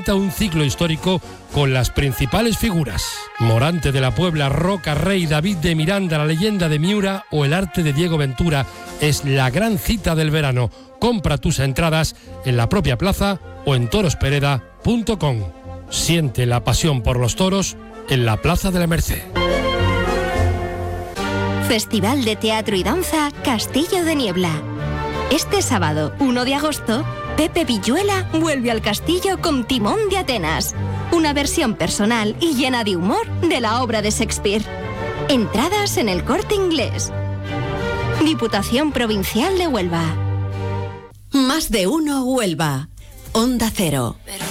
presenta un ciclo histórico con las principales figuras. Morante de la Puebla, Roca Rey, David de Miranda, la leyenda de Miura o el arte de Diego Ventura es la gran cita del verano. Compra tus entradas en la propia plaza o en torospereda.com. Siente la pasión por los toros en la Plaza de la Merced. Festival de Teatro y Danza Castillo de Niebla. Este sábado, 1 de agosto, Pepe Villuela vuelve al castillo con Timón de Atenas, una versión personal y llena de humor de la obra de Shakespeare. Entradas en el Corte Inglés. Diputación Provincial de Huelva. Más de uno Huelva. Onda Cero.